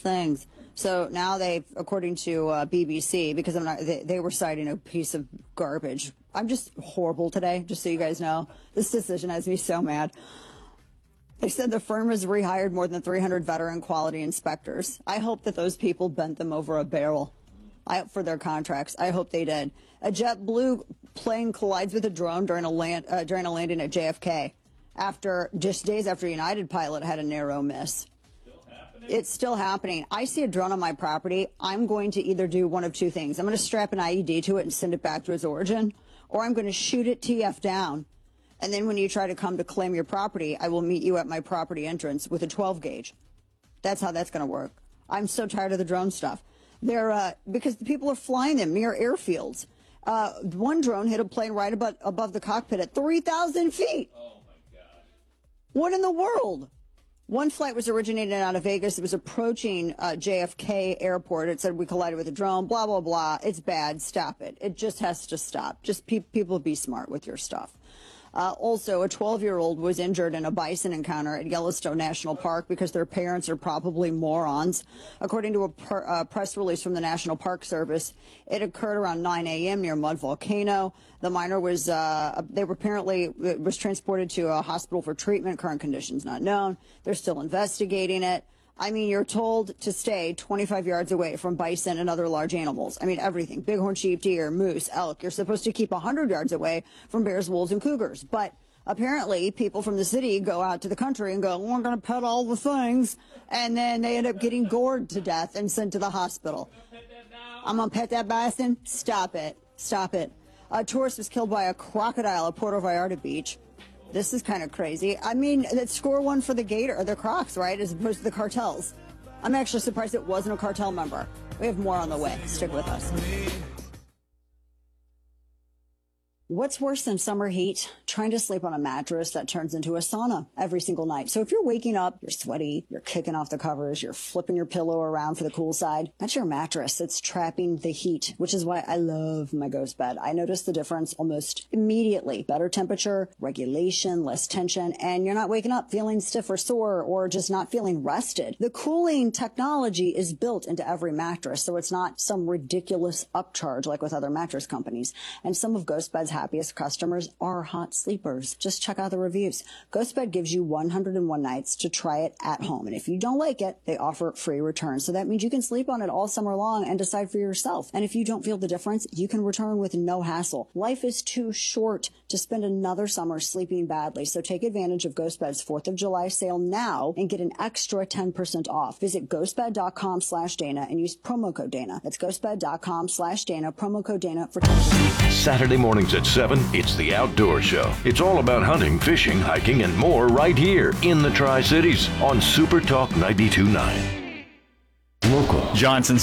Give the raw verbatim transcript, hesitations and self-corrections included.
things. So now they've, according to uh, B B C, because I'm not, they, they were citing a piece of garbage. I'm just horrible today, just so you guys know. This decision has me so mad. They said the firm has rehired more than three hundred veteran quality inspectors. I hope that those people bent them over a barrel I, for their contracts. I hope they did. A JetBlue plane collides with a drone during a land uh, during a landing at J F K, after just days after United pilot had a narrow miss. It's still happening. I see a drone on my property. I'm going to either do one of two things. I'm going to strap an I E D to it and send it back to its origin, or I'm going to shoot it T F down. And then when you try to come to claim your property, I will meet you at my property entrance with a twelve gauge. That's how that's going to work. I'm so tired of the drone stuff. They're, uh, because the people are flying them near airfields. Uh, one drone hit a plane right above, above the cockpit at three thousand feet. Oh, my God. What in the world? One flight was originated out of Vegas. It was approaching uh, J F K airport. It said we collided with a drone, blah, blah, blah. It's bad. Stop it. It just has to stop. Just pe people be smart with your stuff. Uh, also, a twelve-year-old was injured in a bison encounter at Yellowstone National Park because their parents are probably morons. According to a per, uh, press release from the National Park Service, it occurred around nine A M near Mud Volcano. The minor was, uh, they were apparently, it was transported to a hospital for treatment. Current conditions not known. They're still investigating it. I mean, you're told to stay twenty-five yards away from bison and other large animals. I mean, everything. Bighorn sheep, deer, moose, elk. You're supposed to keep one hundred yards away from bears, wolves, and cougars. But apparently, people from the city go out to the country and go, well, we're going to pet all the things. And then they end up getting gored to death and sent to the hospital. I'm going to pet that bison? Stop it. Stop it. A tourist was killed by a crocodile at Puerto Vallarta Beach. This is kind of crazy. I mean, let's score one for the Gator, or the Crocs, right, as opposed to the cartels. I'm actually surprised it wasn't a cartel member. We have more on the way. Stick with us. What's worse than summer heat? Trying to sleep on a mattress that turns into a sauna every single night. So if you're waking up, you're sweaty, you're kicking off the covers, you're flipping your pillow around for the cool side, that's your mattress. It's trapping the heat, which is why I love my Ghost bed. I notice the difference almost immediately. Better temperature, regulation, less tension, and you're not waking up feeling stiff or sore or just not feeling rested. The cooling technology is built into every mattress, so it's not some ridiculous upcharge like with other mattress companies. And some of Ghost Bed's happiest customers are hot sleepers. Just check out the reviews. GhostBed gives you one hundred and one nights to try it at home. And if you don't like it, they offer free returns. So that means you can sleep on it all summer long and decide for yourself. And if you don't feel the difference, you can return with no hassle. Life is too short to spend another summer sleeping badly. So take advantage of GhostBed's fourth of July sale now and get an extra ten percent off. Visit ghostbed.com slash Dana and use promo code Dana. That's ghostbed.com slash Dana, promo code Dana for ten percent. Saturday mornings at seven, it's the Outdoor Show. It's all about hunting, fishing, hiking, and more right here in the Tri-Cities on Super Talk ninety-two point nine. Local. Johnson